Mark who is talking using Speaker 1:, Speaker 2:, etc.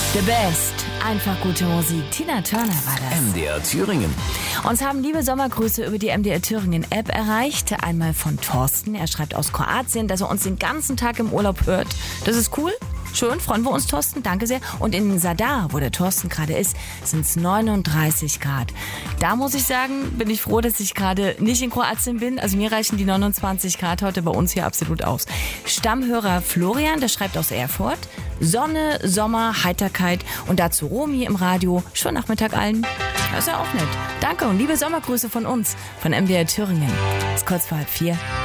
Speaker 1: The Best. Einfach gute Musik. Tina Turner war das.
Speaker 2: MDR Thüringen.
Speaker 1: Uns haben liebe Sommergrüße über die MDR Thüringen App erreicht. Einmal von Thorsten. Er schreibt aus Kroatien, dass er uns den ganzen Tag im Urlaub hört. Das ist cool. Schön, freuen wir uns, Thorsten. Danke sehr. Und in Zadar, wo der Thorsten gerade ist, sind es 39 Grad. Da muss ich sagen, bin ich froh, dass ich gerade nicht in Kroatien bin. Also mir reichen die 29 Grad heute bei uns hier absolut aus. Stammhörer Florian, der schreibt aus Erfurt. Sonne, Sommer, Heiterkeit und dazu Romy im Radio. Schönen Nachmittag allen. Das ist ja auch nett. Danke und liebe Sommergrüße von uns, von MDR Thüringen. Ist kurz vor 3:30.